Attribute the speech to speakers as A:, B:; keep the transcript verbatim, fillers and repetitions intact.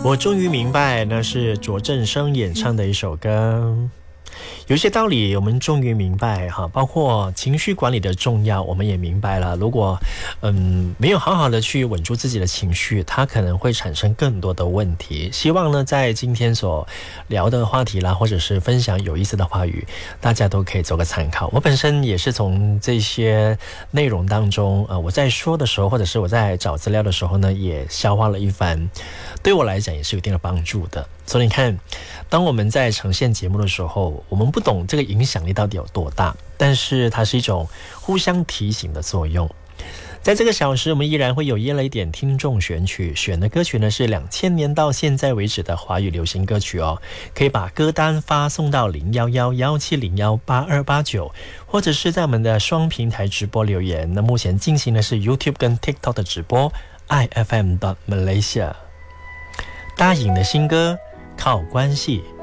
A: 我终于明白，那是卓振生演唱的一首歌。有些道理我们终于明白哈，包括情绪管理的重要，我们也明白了。如果嗯没有好好的去稳住自己的情绪，它可能会产生更多的问题。希望呢，在今天所聊的话题啦，或者是分享有意思的话语，大家都可以做个参考。我本身也是从这些内容当中，呃，我在说的时候，或者是我在找资料的时候呢，也消化了一番，对我来讲也是有一定的帮助的。所以你看，当我们在呈现节目的时候，我们不懂这个影响力到底有多大，但是它是一种互相提醒的作用。在这个小时，我们依然会有耶了一点听众选曲，选的歌曲呢是两千年到现在为止的华语流行歌曲哦。可以把歌单发送到零一一一七零一八二八九，或者是在我们的双平台直播留言。那目前进行的是 YouTube 跟 TikTok 的直播 i f m dot malaysia。 大颖的新歌靠关系。